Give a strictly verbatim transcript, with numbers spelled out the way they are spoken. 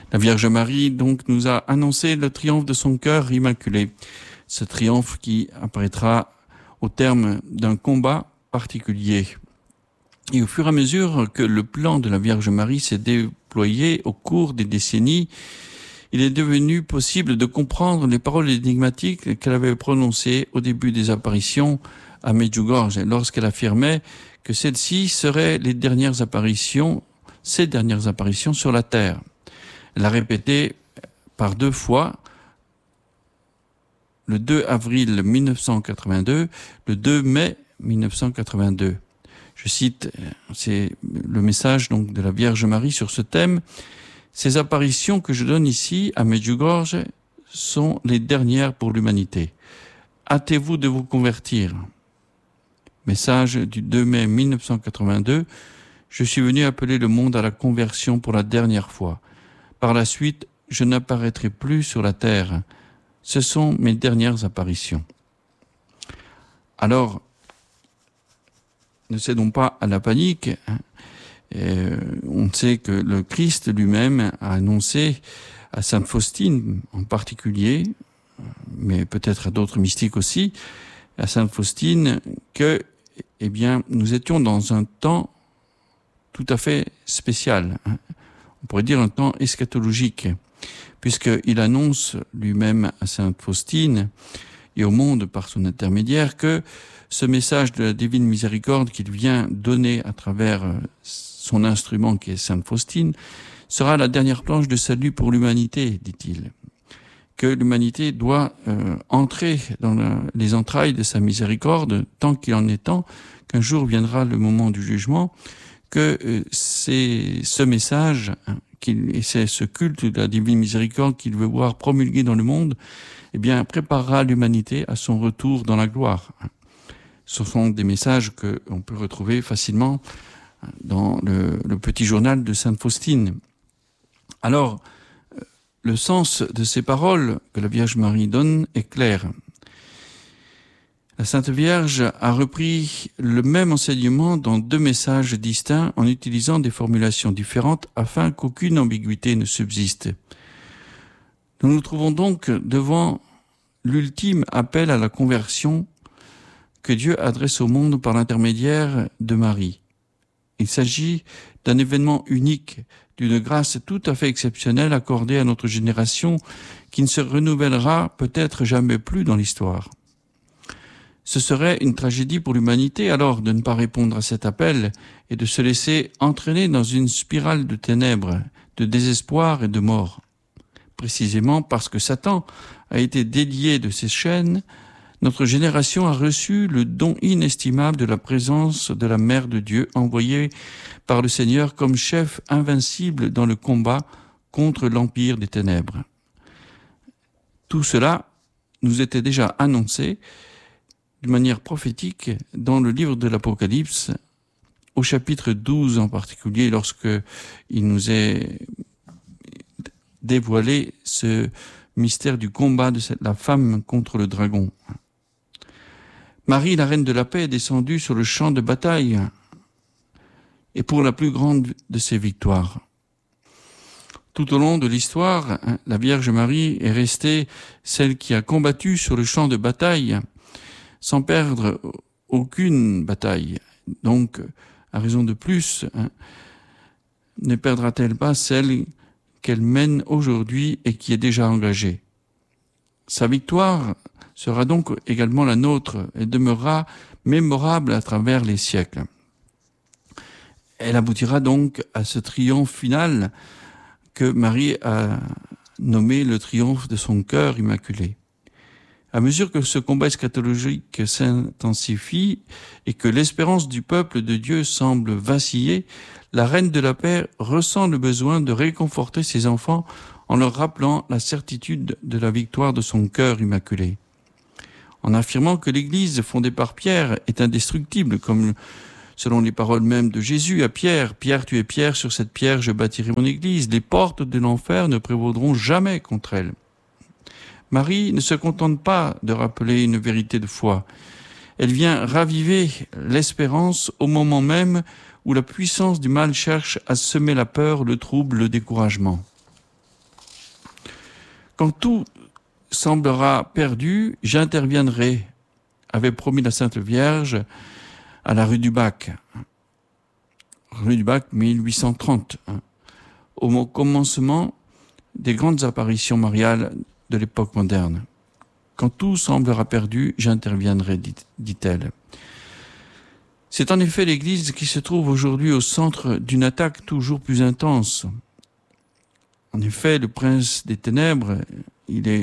La Vierge Marie donc nous a annoncé le triomphe de son cœur immaculé. Ce triomphe qui apparaîtra au terme d'un combat particulier. Et au fur et à mesure que le plan de la Vierge Marie s'est déployé au cours des décennies, il est devenu possible de comprendre les paroles énigmatiques qu'elle avait prononcées au début des apparitions à Medjugorje, lorsqu'elle affirmait que celles-ci seraient les dernières apparitions, ses dernières apparitions sur la terre. Elle a répété par deux fois, le deux avril mille neuf cent quatre-vingt-deux, le deux mai mille neuf cent quatre-vingt-deux. Je cite, c'est le message donc de la Vierge Marie sur ce thème. Ces apparitions que je donne ici à Medjugorje sont les dernières pour l'humanité. Hâtez-vous de vous convertir. Message du deux mai mille neuf cent quatre-vingt-deux. Je suis venu appeler le monde à la conversion pour la dernière fois. Par la suite, je n'apparaîtrai plus sur la terre. Ce sont mes dernières apparitions. Alors, ne cédons pas à la panique. Euh, on sait que le Christ lui-même a annoncé à Sainte Faustine en particulier, mais peut-être à d'autres mystiques aussi, à Sainte Faustine, que, eh bien, nous étions dans un temps tout à fait spécial. On pourrait dire un temps eschatologique, puisqu'il annonce lui-même à Sainte Faustine et au monde par son intermédiaire que ce message de la divine miséricorde qu'il vient donner à travers son instrument qui est Sainte Faustine sera la dernière planche de salut pour l'humanité, dit-il. Que l'humanité doit euh, entrer dans la, les entrailles de sa miséricorde tant qu'il en est temps, qu'un jour viendra le moment du jugement, que euh, c'est ce message hein, qu'il, et c'est ce culte de la divine miséricorde qu'il veut voir promulguer dans le monde, eh bien préparera l'humanité à son retour dans la gloire. Ce sont des messages que on peut retrouver facilement dans le, le petit journal de Sainte Faustine. Alors, le sens de ces paroles que la Vierge Marie donne est clair. La Sainte Vierge a repris le même enseignement dans deux messages distincts en utilisant des formulations différentes afin qu'aucune ambiguïté ne subsiste. Nous nous trouvons donc devant l'ultime appel à la conversion que Dieu adresse au monde par l'intermédiaire de Marie. Il s'agit d'un événement unique, d'une grâce tout à fait exceptionnelle accordée à notre génération qui ne se renouvellera peut-être jamais plus dans l'histoire. Ce serait une tragédie pour l'humanité alors de ne pas répondre à cet appel et de se laisser entraîner dans une spirale de ténèbres, de désespoir et de mort. Précisément parce que Satan a été délié de ses chaînes, notre génération a reçu le don inestimable de la présence de la Mère de Dieu envoyée par le Seigneur comme chef invincible dans le combat contre l'empire des ténèbres. Tout cela nous était déjà annoncé de manière prophétique dans le livre de l'Apocalypse, au chapitre douze en particulier, lorsque il nous est dévoilé ce mystère du combat de cette, la femme contre le dragon. Marie, la reine de la paix, est descendue sur le champ de bataille et pour la plus grande de ses victoires. Tout au long de l'histoire, la Vierge Marie est restée celle qui a combattu sur le champ de bataille sans perdre aucune bataille. Donc, à raison de plus, hein, ne perdra-t-elle pas celle qu'elle mène aujourd'hui et qui est déjà engagée. Sa victoire sera donc également la nôtre et demeurera mémorable à travers les siècles. Elle aboutira donc à ce triomphe final que Marie a nommé le triomphe de son cœur immaculé. À mesure que ce combat eschatologique s'intensifie et que l'espérance du peuple de Dieu semble vaciller, la Reine de la Paix ressent le besoin de réconforter ses enfants en leur rappelant la certitude de la victoire de son cœur immaculé. En affirmant que l'Église fondée par Pierre est indestructible, comme selon les paroles mêmes de Jésus à Pierre, « Pierre, tu es Pierre, sur cette pierre je bâtirai mon Église, les portes de l'enfer ne prévaudront jamais contre elle ». Marie ne se contente pas de rappeler une vérité de foi. Elle vient raviver l'espérance au moment même où la puissance du mal cherche à semer la peur, le trouble, le découragement. Quand tout semblera perdu, j'interviendrai, avait promis la Sainte Vierge à la rue du Bac. Rue du Bac, mille huit cent trente. Au commencement des grandes apparitions mariales de l'époque moderne. Quand tout semblera perdu, j'interviendrai, dit-elle. C'est en effet l'Église qui se trouve aujourd'hui au centre d'une attaque toujours plus intense. En effet, le prince des ténèbres, il est